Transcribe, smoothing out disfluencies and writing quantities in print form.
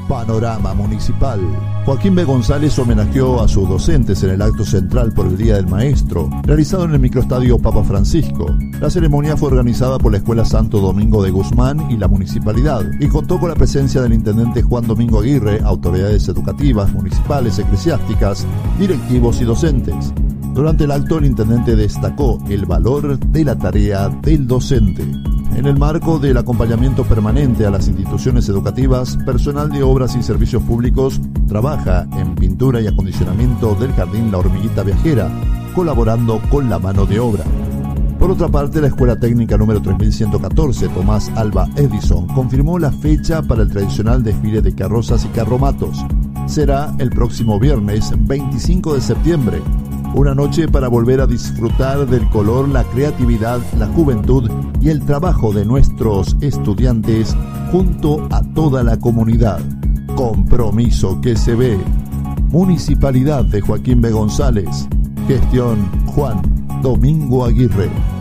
Panorama Municipal. Joaquín B. González homenajeó a sus docentes en el acto central por el Día del Maestro, realizado en el microestadio Papa Francisco. La ceremonia fue organizada por la Escuela Santo Domingo de Guzmán y la municipalidad, y contó con la presencia del intendente Juan Domingo Aguirre, autoridades educativas, municipales, eclesiásticas, directivos y docentes. Durante el acto, el intendente destacó el valor de la tarea del docente. En el marco del acompañamiento permanente a las instituciones educativas, personal de Obras y Servicios Públicos trabaja en pintura y acondicionamiento del Jardín La Hormiguita Viajera, colaborando con la mano de obra. Por otra parte, la Escuela Técnica número 3114, Tomás Alva Edison, confirmó la fecha para el tradicional desfile de carrozas y carromatos. Será el próximo viernes 25 de septiembre. Una noche para volver a disfrutar del color, la creatividad, la juventud y el trabajo de nuestros estudiantes junto a toda la comunidad. Compromiso que se ve. Municipalidad de Joaquín B. González. Gestión Juan Domingo Aguirre.